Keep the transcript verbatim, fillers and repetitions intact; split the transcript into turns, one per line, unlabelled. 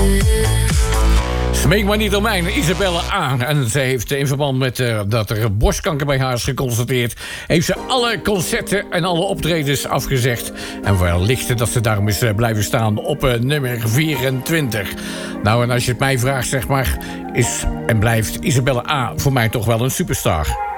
Smeek maar niet om mij, Isabelle A. En ze heeft in verband met uh, dat er borstkanker bij haar is geconstateerd, heeft ze alle concerten en alle optredens afgezegd. En wellicht dat ze daarom is uh, blijven staan op uh, nummer vierentwintig. Nou, en als je het mij vraagt, zeg maar, is en blijft Isabelle A. voor mij toch wel een superstar.